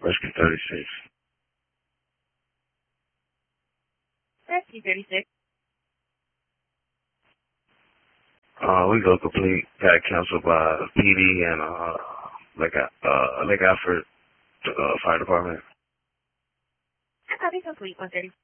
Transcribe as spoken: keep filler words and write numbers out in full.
Rescue thirty-six. Rescue thirty-six. Uh, we go complete. Got canceled by P D and uh, Lake uh Lake Alfred uh, Fire Department. Copy complete. one thirty.